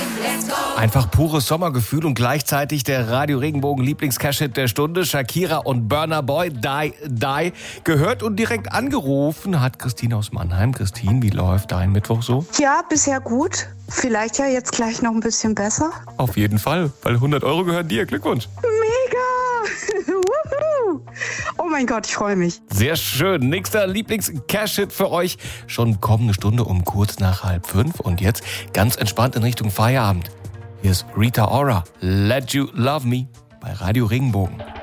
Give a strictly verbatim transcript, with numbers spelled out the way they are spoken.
Einfach pures Sommergefühl und gleichzeitig der Radio Regenbogen Lieblings-Cash-Hit der Stunde. Shakira und Burna Boy, Die, Die. Gehört und direkt angerufen hat Christine aus Mannheim. Christine, wie läuft dein Mittwoch so? Ja, bisher gut. Vielleicht ja jetzt gleich noch ein bisschen besser. Auf jeden Fall, weil hundert Euro gehören dir. Glückwunsch. Mega! Wuhu! Oh mein Gott, ich freue mich. Sehr schön. Nächster Lieblings-Cash-Hit für euch. Schon kommende Stunde um kurz nach halb fünf. Und jetzt ganz entspannt in Richtung Feierabend. Hier ist Rita Ora, Let You Love Me bei Radio Regenbogen.